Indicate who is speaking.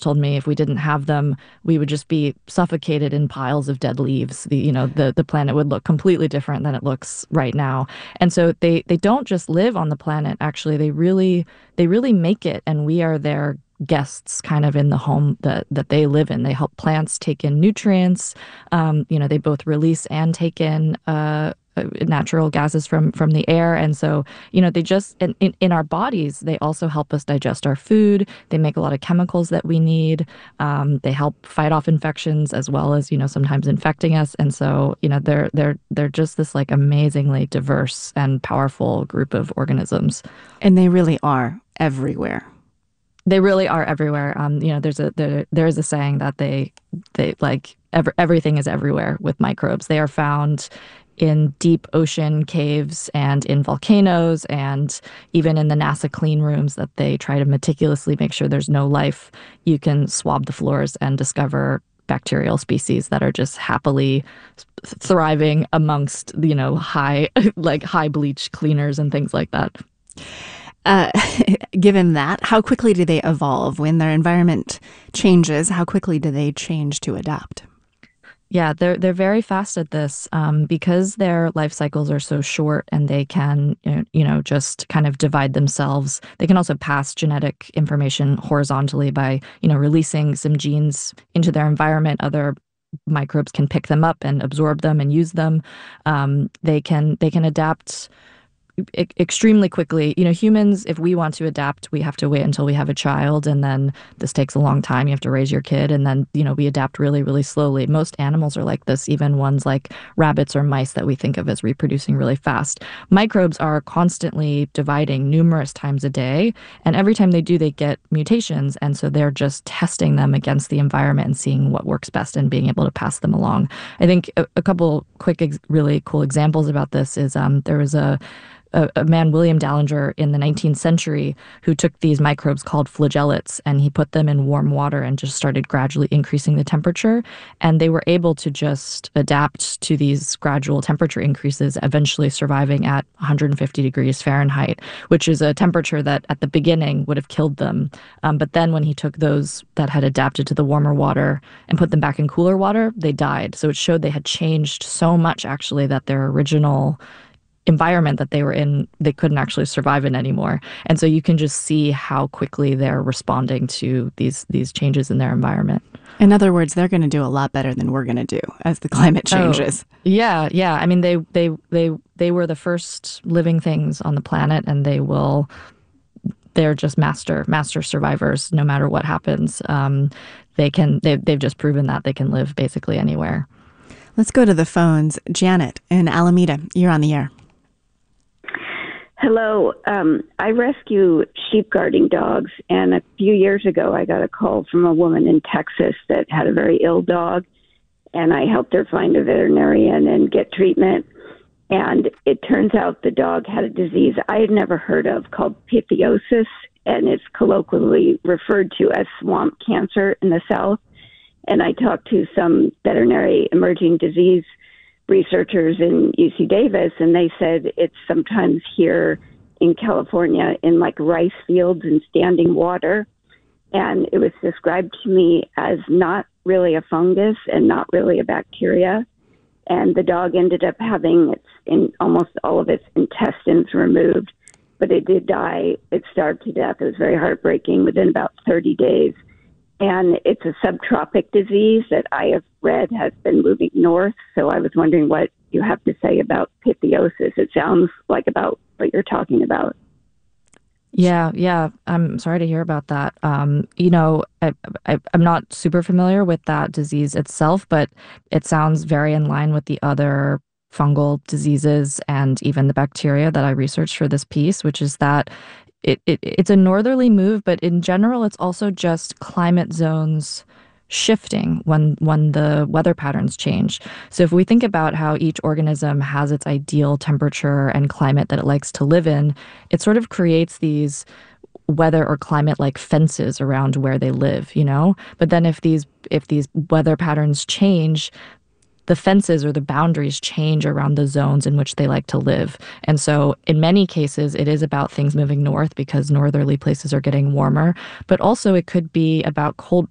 Speaker 1: told me if we didn't have them, we would just be suffocated in piles of dead leaves. The planet would look completely different than it looks right now. And so they don't just live on the planet. Actually, they really make it, and we are their guests kind of in the home that they live in. They help plants take in nutrients. They both release and take in natural gases from the air. And so, they just, in our bodies, they also help us digest our food. They make a lot of chemicals that we need. They help fight off infections as well as, sometimes infecting us. And so, they're just this like amazingly diverse and powerful group of organisms.
Speaker 2: And they really are everywhere.
Speaker 1: They really are everywhere. There is a saying that they like everything is everywhere with microbes. They are found in deep ocean caves and in volcanoes and even in the NASA clean rooms that they try to meticulously make sure there's no life. You can swab the floors and discover bacterial species that are just happily thriving amongst, high bleach cleaners and things like that.
Speaker 2: Given that, how quickly do they evolve when their environment changes? How quickly do they change to adapt?
Speaker 1: Yeah, they're very fast at this because their life cycles are so short, and they can, just kind of divide themselves. They can also pass genetic information horizontally by, releasing some genes into their environment. Other microbes can pick them up and absorb them and use them. They can adapt extremely quickly. Humans, if we want to adapt, we have to wait until we have a child, and then this takes a long time. You have to raise your kid, and then, we adapt really, really slowly. Most animals are like this, even ones like rabbits or mice that we think of as reproducing really fast. Microbes are constantly dividing numerous times a day, and every time they do, they get mutations, and so they're just testing them against the environment and seeing what works best and being able to pass them along. I think a couple quick, really cool examples about this is there was a man, William Dallinger, in the 19th century, who took these microbes called flagellates, and he put them in warm water and just started gradually increasing the temperature. And they were able to just adapt to these gradual temperature increases, eventually surviving at 150 degrees Fahrenheit, which is a temperature that at the beginning would have killed them. But then when he took those that had adapted to the warmer water and put them back in cooler water, they died. So it showed they had changed so much, actually, that their original environment that they were in, they couldn't actually survive in anymore. And so you can just see how quickly they're responding to these changes in their environment.
Speaker 2: In other words, they're going to do a lot better than we're going to do as the climate changes.
Speaker 1: Oh, yeah. I mean, they were the first living things on the planet, and they're just master survivors no matter what happens. They've just proven that they can live basically anywhere.
Speaker 2: Let's go to the phones. Janet in Alameda, you're on the air.
Speaker 3: Hello. I rescue sheep guarding dogs, and a few years ago I got a call from a woman in Texas that had a very ill dog, and I helped her find a veterinarian and get treatment. And it turns out the dog had a disease I had never heard of called pitheosis, and it's colloquially referred to as swamp cancer in the South. And I talked to some veterinary emerging disease researchers in UC Davis, and they said it's sometimes here in California in like rice fields and standing water. And it was described to me as not really a fungus and not really a bacteria. And the dog ended up having almost all of its intestines removed, but it did die. It starved to death. It was very heartbreaking within about 30 days. And it's a subtropic disease that I have read has been moving north. So I was wondering what you have to say about pitheosis. It sounds like about what you're talking about.
Speaker 1: Yeah. I'm sorry to hear about that. I'm not super familiar with that disease itself, but it sounds very in line with the other fungal diseases and even the bacteria that I researched for this piece, which is that it's a northerly move, but in general, it's also just climate zones shifting when the weather patterns change. So if we think about how each organism has its ideal temperature and climate that it likes to live in, it sort of creates these weather or climate like fences around where they live, But then if these weather patterns change, the fences or the boundaries change around the zones in which they like to live. And so in many cases, it is about things moving north because northerly places are getting warmer. But also it could be about